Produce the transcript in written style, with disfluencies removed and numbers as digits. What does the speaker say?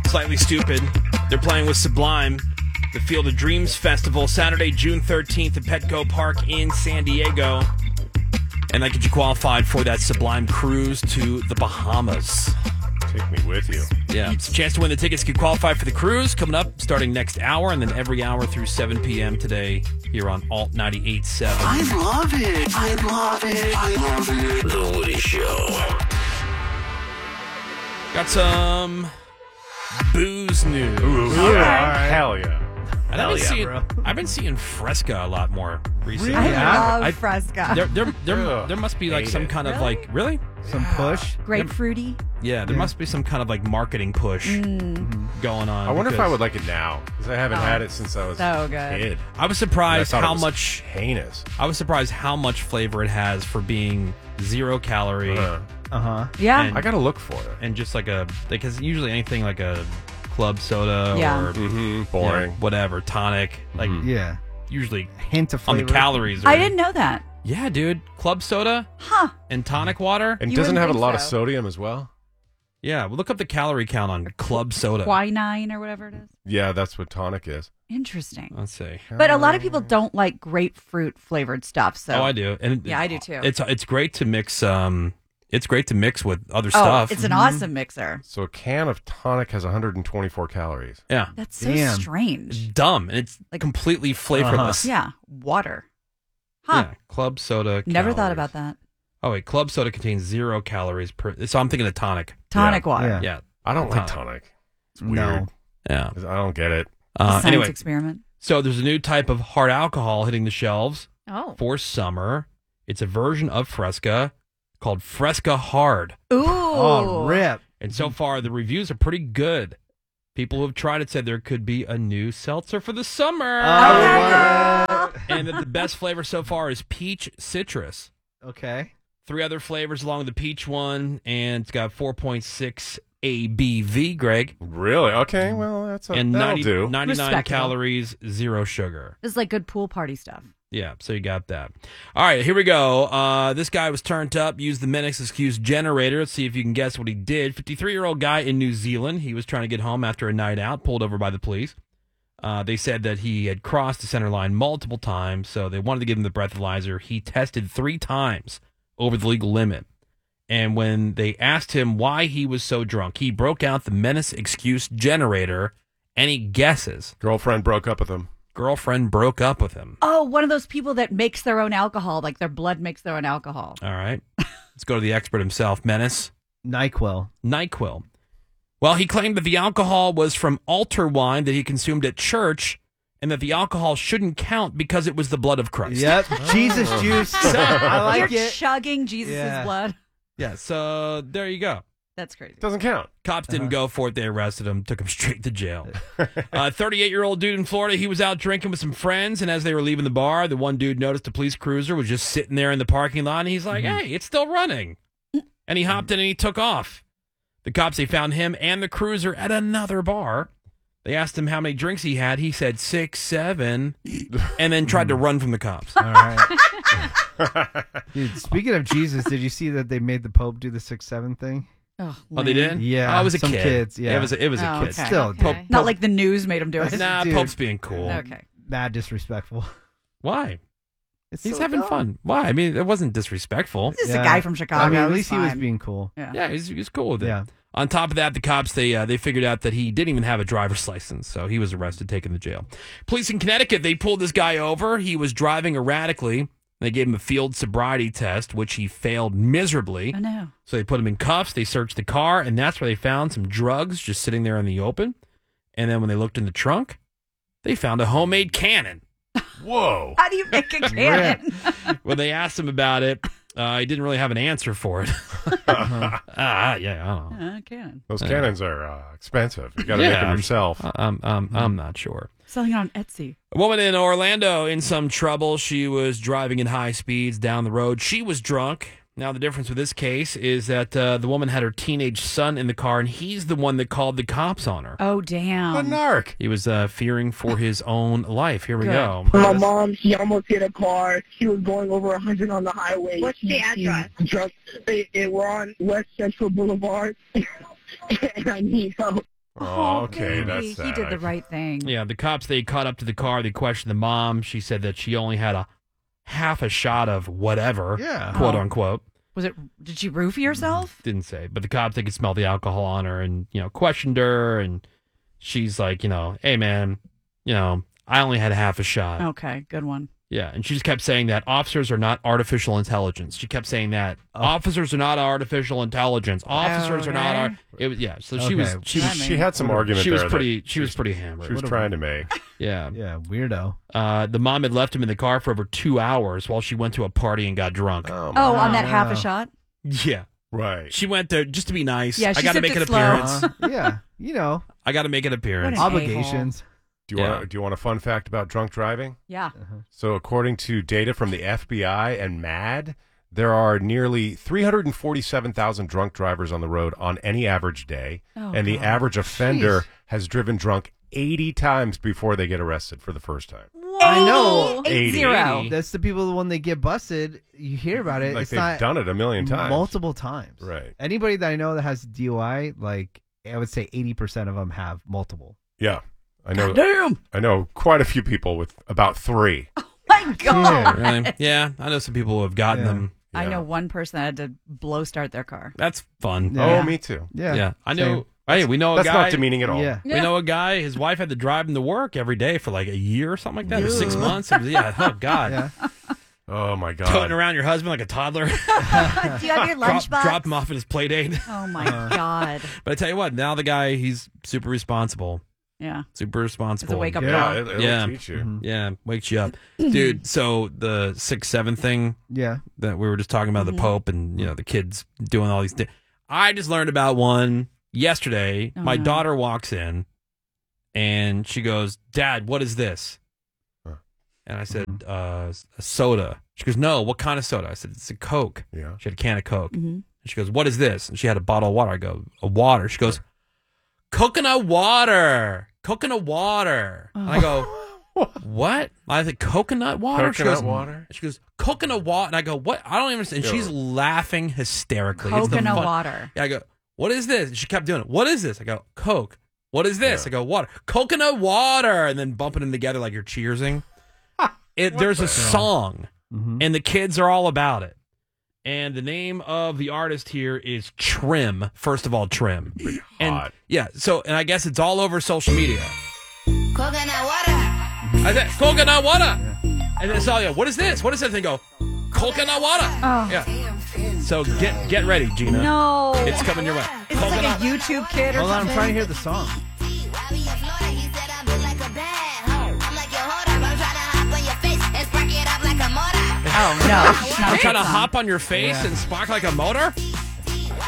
Slightly Stupid. They're playing with Sublime. The Field of Dreams Festival, Saturday, June 13th at Petco Park in San Diego. And that gets you qualified for that Sublime cruise to the Bahamas. Take me with you. Yeah, it's a chance to win the tickets. Get qualified for the cruise coming up starting next hour and then every hour through 7 p.m. today here on Alt 98.7. I love it. I love it. I love it. The Woody Show. Got some booze news. All right. Hell yeah. And I've been seeing Fresca a lot more recently. Really? I love Fresca. There must be like Hate some it. kind of like really. Some push. Grapefruity. Yeah, there must be some kind of like marketing push going on. I wonder if I because would like it now, because I haven't had it since I was So a good. kid. I was And I surprised thought it how was much. heinous. I was surprised how much flavor it has for being 0 calorie Yeah. And- I gotta look for it. and just like because usually anything like a club soda Yeah. or Boring. whatever tonic like Yeah. usually Hint of on flavor. the calories. Are, I didn't know that. Yeah, dude, club soda Huh. and tonic water. And You doesn't wouldn't have a think lot of so. sodium as well? Yeah, well, look up the calorie count on club soda. Quinine or whatever it is. Yeah, that's what tonic is. Interesting. Let's see. But a lot of people don't like grapefruit flavored stuff. So Oh, I do. And Yeah, I do too. It's great to mix. It's great to mix with other Oh, stuff. it's an awesome mixer. So a can of tonic has 124 calories. Yeah, That's so Damn. it's strange. dumb and it's Like- completely flavorless. Yeah. Water. Huh. Yeah, club soda. Never thought calories. about that. Oh wait, club soda contains 0 calories per. So I'm thinking of tonic. Tonic water. Yeah. Yeah, I don't like Tonic. tonic. It's No. weird. yeah. I don't get it. Science Anyway, experiment. so there's a new type of hard alcohol hitting the shelves Oh. for summer. It's a version of Fresca called Fresca Hard. Ooh. Oh, rip. And so far, the reviews are pretty good. People who have tried it said there could be a new seltzer for the summer. Oh, And that the best flavor so far is peach citrus. okay. 3 other flavors along with the peach one, and it's got 4.6 ABV, Greg. Really? Okay, well, that'll 99 do. Respectable. calories, 0 sugar. This is like good pool party stuff. Yeah, so you got that. All right, here we go. This guy was turned up, used the Menace excuse generator. Let's see if you can guess what he did. 53-year-old guy in New Zealand. He was trying to get home after a night out, pulled over by the police. They said that he had crossed the center line multiple times, so they wanted to give him the breathalyzer. He tested 3 times over the legal limit. And when they asked him why he was so drunk, he broke out the Menace excuse generator. Any guesses? Girlfriend broke up with him. Girlfriend broke up with him. Oh, one of those people that makes their own alcohol, like their blood makes their own alcohol. All right. Let's go to the expert himself, Menace. NyQuil. NyQuil. Well, he claimed that the alcohol was from altar wine that he consumed at church and that the alcohol shouldn't count because it was the blood of Christ. Yep. Jesus juice. I like You're it. chugging Jesus' Yeah. blood. Yeah, so there you go. That's crazy. Doesn't count. Cops didn't go for it. They arrested him, took him straight to jail. 38-year-old dude in Florida, he was out drinking with some friends, and as they were leaving the bar, the one dude noticed a police cruiser was just sitting there in the parking lot, and he's like, hey, it's still running. And he hopped in and he took off. The cops, they found him and the cruiser at another bar. They asked him how many drinks he had. He said 6, 7, and then tried to run from the cops. All right. Dude, speaking of Jesus, did you see that they made the Pope do the 6-7 thing? Oh, Oh, they did? Yeah, Oh, it was a some kid. kids, yeah. It was a Oh, kid. okay. Still, Okay. Not like the news made him do it. Nah, Dude. Pope's being cool. Okay. mad disrespectful. Why? It's He's so having dumb. fun. Why? I mean, it wasn't disrespectful. This is a guy from Chicago. I mean, at It's least he was fine. being cool. Yeah. Yeah, he's cool with it. Yeah. On top of that, the cops, they figured out that he didn't even have a driver's license, so he was arrested, taken to jail. Police in Connecticut, they pulled this guy over. He was driving erratically. They gave him a field sobriety test, which he failed miserably. I know. So they put him in cuffs. They searched the car, and that's where they found some drugs just sitting there in the open. And then when they looked in the trunk, they found a homemade cannon. Whoa. How do you make a cannon? When they asked him about it, he didn't really have an answer for it. Yeah, I don't know. Cannon. Those cannons are expensive. You got to make them yourself. I'm not sure. Selling it on Etsy. A woman in Orlando in some trouble. She was driving in high speeds down the road. She was drunk. Now, the difference with this case is that the woman had her teenage son in the car, and he's the one that called the cops on her. Oh, damn. A narc. He was fearing for his own life. Here we Good. go. My mom, she almost hit a car. She was going over 100 on the highway. What's the address? We're on West Central Boulevard, and I need help. Oh, okay, baby. that's sad. He did the right thing. Yeah, the cops, they caught up to the car. They questioned the mom. She said that she only had half a shot of whatever, Yeah. quote Oh. unquote. Did she roofie herself? Didn't say. But the cops, they could smell the alcohol on her and, questioned her. And she's like, hey, man, I only had half a shot. Okay, good one. Yeah, and she just kept saying that officers are not artificial intelligence. She kept saying that officers are not artificial intelligence. Officers are not. So she was. Okay. She had some argument She was there. pretty. She was pretty hammered. She was trying to make. Yeah. Yeah, weirdo. The mom had left him in the car for over 2 hours while she went to a party and got drunk. Oh, Oh, on that Wow. half a shot? Yeah. right. She went there just to be nice. Yeah, I she got to sipped make an it slow. appearance. Yeah, I got to make an appearance. What an obligations. Do you Yeah. want? Do you want a fun fact about drunk driving? Yeah. So, according to data from the FBI and MAD, there are nearly 347,000 drunk drivers on the road on any average day, Oh, and the God. average offender Jeez. has driven drunk 80 times before they get arrested for the first time. I know. 80. 80. That's the people when they get busted. You hear about it. Like it's they've not done it a million times. multiple times. Right. Anybody that I know that has DUI, like I would say 80% of them have multiple. Yeah, I know. Damn. I know quite a few people with about 3. My God. Really? Yeah, I know some people who have gotten Yeah. them. I Yeah. know one person that had to blow start their car. That's fun. Yeah. Oh, me too. Yeah. Yeah, I know. Same. Hey, we know a That's guy. not demeaning at all. Yeah. We know a guy. His wife had to drive him to work every day for like a year or something like that, or 6 months. It was- yeah. Oh God. Yeah. Oh my Toting God. around your husband like a toddler. Do you have your lunchbox? drop him off at his play date. Oh, my God. But I tell you what, now the guy, he's super responsible. Yeah. Super responsible. It's a wake-up Yeah, call. it'll Yeah. teach you. Mhm. Yeah, wakes you up. Dude, so the 6-7 thing Yeah. that we were just talking about, Mhm. the Pope and, the kids doing all these things. I just learned about one yesterday. Oh, My no. daughter walks in and she goes, "Dad, what is this?" Huh. And I said, a soda. She goes, "No, what kind of soda?" I said, "It's a Coke." Yeah. She had a can of Coke. Mhm. And she goes, "What is this?" And she had a bottle of water. I go, "A water." She goes, "Coconut water. Coconut water." And I go, "What?" I said, "Coconut water?" She Coconut goes, water? She goes, "Coconut water." And I go, "What?" I don't even understand. And she's laughing hysterically. It's the Coconut fun- water. Yeah, I go, "What is this?" And she kept doing it. "What is this?" I go, "Coke." "What is this?" Yeah. I go, "Water." "Coconut water." And then bumping them together like you're cheersing. There's a song, Mhm. and the kids are all about it. And the name of the artist here is Trim. First of all, Trim. And Hot. yeah, and I guess it's all over social media. Coconut water. I said, "Coconut water." And then so, yeah, what is this? What is this? And they go, "Coconut water." Oh. Yeah. So get ready, Gina. No. It's coming your way. Is this like a YouTube kid or Hold on, I'm something? trying to hear the song. Oh, no. I'm trying to hop on your face and spark like a motor?